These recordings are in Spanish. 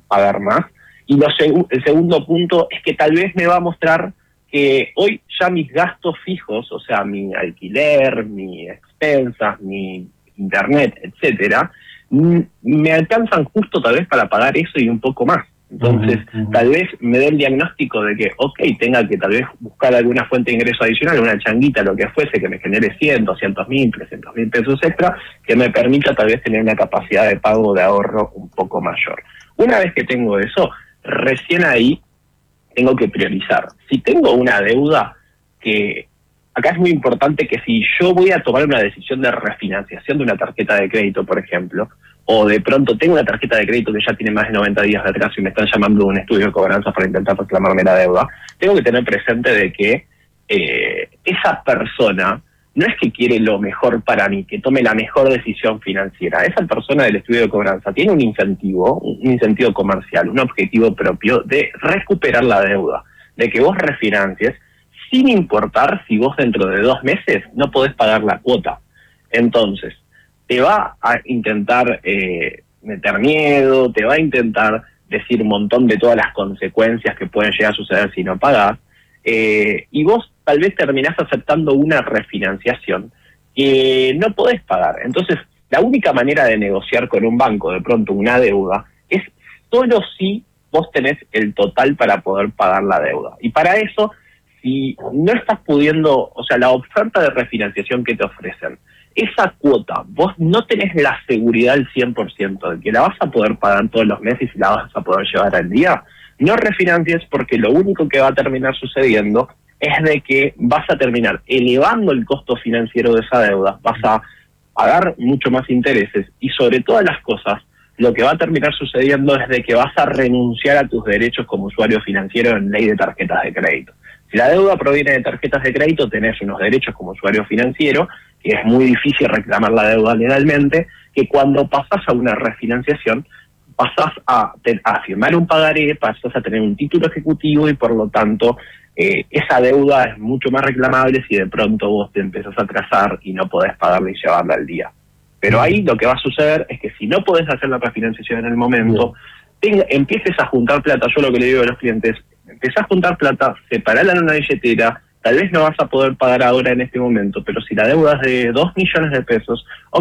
pagar más. Y el segundo punto es que tal vez me va a mostrar que hoy ya mis gastos fijos, o sea, mi alquiler, mi expensas, mi internet, etcétera, me alcanzan justo tal vez para pagar eso y un poco más. Entonces, tal vez me dé el diagnóstico de que, tenga que tal vez buscar alguna fuente de ingreso adicional, una changuita, lo que fuese, que me genere 100, 200.000, 300.000 pesos extra, que me permita tal vez tener una capacidad de pago de ahorro un poco mayor. Una vez que tengo eso, recién ahí tengo que priorizar. Si tengo una deuda, que acá es muy importante que si yo voy a tomar una decisión de refinanciación de una tarjeta de crédito, por ejemplo, o de pronto tengo una tarjeta de crédito que ya tiene más de 90 días de atraso y me están llamando de un estudio de cobranza para intentar reclamarme la deuda, tengo que tener presente de que esa persona no es que quiere lo mejor para mí, que tome la mejor decisión financiera. Esa persona del estudio de cobranza tiene un incentivo comercial, un objetivo propio de recuperar la deuda, de que vos refinancies, sin importar si vos dentro de 2 meses no podés pagar la cuota. Entonces, te va a intentar meter miedo, te va a intentar decir un montón de todas las consecuencias que pueden llegar a suceder si no pagás, y vos tal vez terminás aceptando una refinanciación que no podés pagar. Entonces, la única manera de negociar con un banco de pronto una deuda es solo si vos tenés el total para poder pagar la deuda. Y para eso, si no estás pudiendo, o sea, la oferta de refinanciación que te ofrecen, esa cuota, vos no tenés la seguridad al 100% de que la vas a poder pagar todos los meses y la vas a poder llevar al día, no refinancies, porque lo único que va a terminar sucediendo es de que vas a terminar elevando el costo financiero de esa deuda, vas a pagar mucho más intereses y sobre todas las cosas, lo que va a terminar sucediendo es de que vas a renunciar a tus derechos como usuario financiero en ley de tarjetas de crédito. Si la deuda proviene de tarjetas de crédito, tenés unos derechos como usuario financiero, que es muy difícil reclamar la deuda legalmente, que cuando pasás a una refinanciación, pasás a firmar un pagaré, pasás a tener un título ejecutivo y por lo tanto esa deuda es mucho más reclamable si de pronto vos te empezás a atrasar y no podés pagarla y llevarla al día. Pero ahí lo que va a suceder es que si no podés hacer la refinanciación en el momento, empieces a juntar plata. Yo lo que le digo a los clientes, empezás a juntar plata, separala en una billetera, tal vez no vas a poder pagar ahora en este momento, pero si la deuda es de 2 millones de pesos,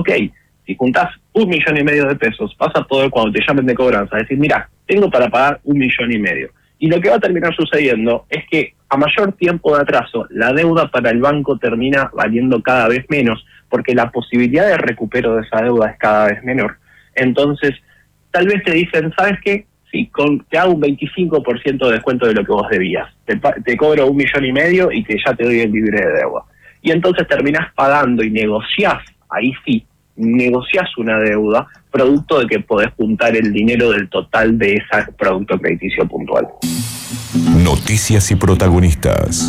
si juntás 1,5 millones de pesos, vas a poder, cuando te llamen de cobranza, decir, mira, tengo para pagar 1,5 millones. Y lo que va a terminar sucediendo es que a mayor tiempo de atraso, la deuda para el banco termina valiendo cada vez menos, porque la posibilidad de recupero de esa deuda es cada vez menor. Entonces, tal vez te dicen, ¿sabes qué? Sí, te hago un 25% de descuento de lo que vos debías. Te cobro 1,5 millones y que ya te doy el libre de deuda. Y entonces terminás pagando y negociás, ahí sí, negociás una deuda producto de que podés juntar el dinero del total de ese producto crediticio puntual. Noticias y protagonistas.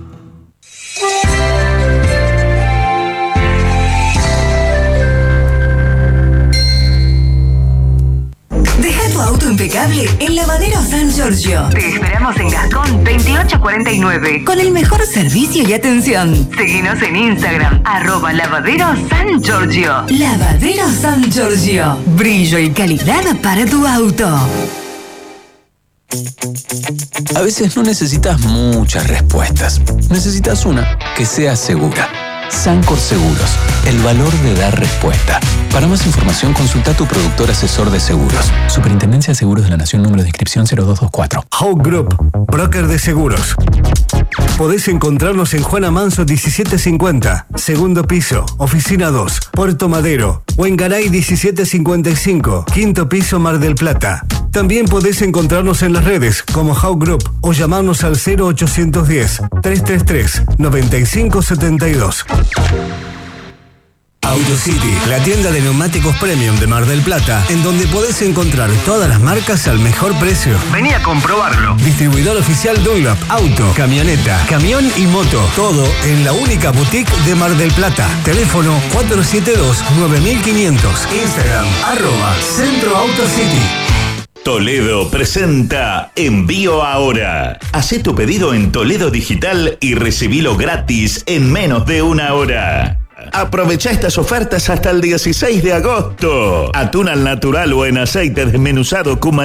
Deja tu auto impecable en Lavadero San Giorgio. Te esperamos en Gascón 2849 con el mejor servicio y atención. Seguinos en Instagram @Lavadero San Giorgio. Lavadero San Giorgio. Brillo y calidad para tu auto. A veces no necesitas muchas respuestas. Necesitas una que sea segura. Sancor Seguros, el valor de dar respuesta. Para más información, consulta a tu productor asesor de seguros. Superintendencia de Seguros de la Nación, número de inscripción 0224. Hawk Group, broker de seguros. Podés encontrarnos en Juana Manso 1750, segundo piso, oficina 2, Puerto Madero, o en Garay 1755, quinto piso, Mar del Plata. También podés encontrarnos en las redes como Hawk Group o llamarnos al 0810-333-9572. AutoCity, la tienda de neumáticos premium de Mar del Plata, en donde podés encontrar todas las marcas al mejor precio. Vení a comprobarlo. Distribuidor oficial Dunlop, auto, camioneta, camión y moto. Todo en la única boutique de Mar del Plata. Teléfono 472-9500. Instagram, @Centro AutoCity. Toledo presenta Envío Ahora. Hacé tu pedido en Toledo Digital y recibilo gratis en menos de 1 hora. Aprovecha estas ofertas hasta el 16 de agosto. Atún al natural o en aceite desmenuzado Cumaná